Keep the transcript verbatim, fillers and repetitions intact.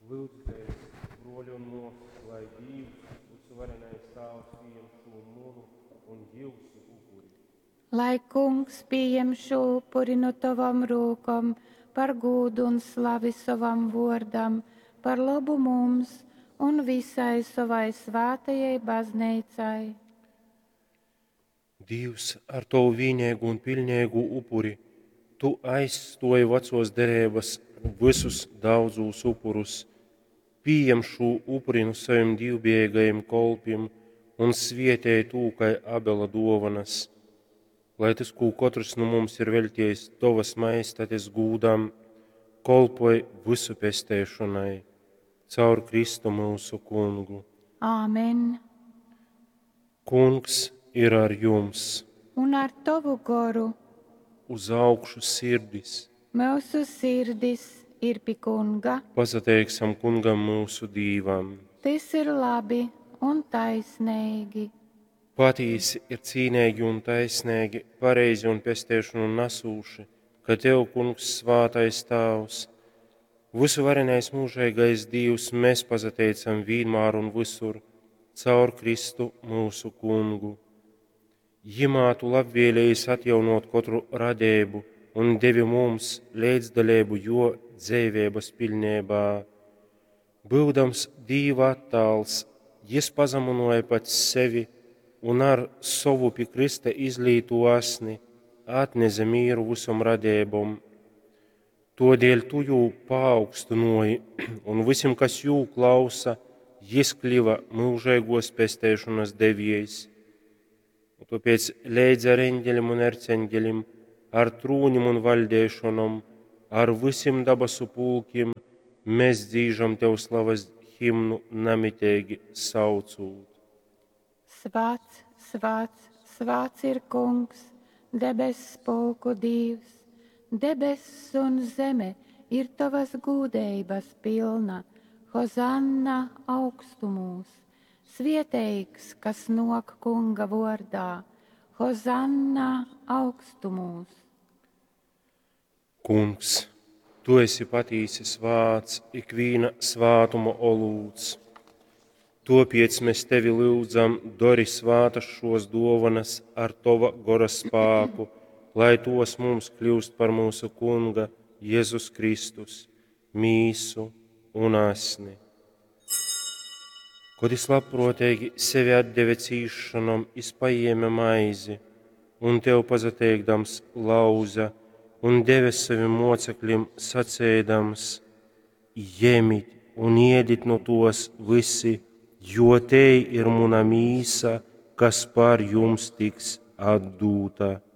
Lūdzu, Tēvs, broļi un mūsu, lai Dievs, visvarenais Tēvs, pieņem šo munu un jūsu upuri. Lai Kungs pieņem šo upuri no tavam rokam par godu un slavi savam vārdam, par labu mums un visai savai svētajai baznīcai. Dievs, ar tavu vienīgu un pilnīgu upuri, tu aizstoji vecos derības visus daudzus upurus, pieņem šo upuri no saviem divbijīgajiem kolpiem un svietēji tūkai Abela dovanas, lai tas, ko katrs no mums ir veltījis tavas maistātes gūdām, kolpoja visu pestēšanai, caur Kristu mūsu kungu. Āmen! Kungs ir ar jums, Un ar tavu goru uz augšu sirdis, mūsu sirdis ir pie Kunga. pasateiksim kungam mūsu dīvam. Tas ir labi un taisnīgi. Patīsi ir cīnīgi un taisnīgi, pareizi un pestēšanu nesūši, ka tev, kungs, svātais Tēvs, visvarenais mūžīgais Dievs, mēs pasateicam vienmēr un visur, caur Kristu mūsu kungu. Jimā tu labvēlējis atjaunot katru radību un devi mums līdzdalību jo dzīvības pilnībā. Būdams Dieva attēls, Jis pazemināja pats sevi un ar savu pie Krista izlītu asni atnesa mieru visam radībam. Todēļ tu jū paaugstinoji, un visam, kas jū klausa, Jis kļuva mūžīgos pestēšanas devējs. Tāpēc leidz ar eņģeļiem un erceņģeļiem, ar trūņiem un valdēšanom, ar visiem dabasu pulkiem, mēs dzīžam tev slavas himnu namitēgi saucūt. Svāts, svāts, svāts ir Kungs, debesu spēku Dievs, debesis un zeme ir tavas gūdējības pilna, hozanna augstumos. Svieteigs, kas nok Kunga vārdā, hozanna augstumos. Kungs, tu esi patīsi svāts, ikviena svātuma olūts. Tāpēc mēs tevi lūdzam, dori svātas šos dovanas ar tova gora spēku, lai tos mums kļūst par mūsu Kunga, Jēzus Kristus, mīsu un asni. Kad es labprotīgi sevi atdeve cīšanam, es paēme maizi, un tev pazateikdams lauza, un deve saviem mocekļiem sacēdams, ņemiet un ēdiet no tos visi, jo te ir mana mīsa, kas par jums tiks atdūta.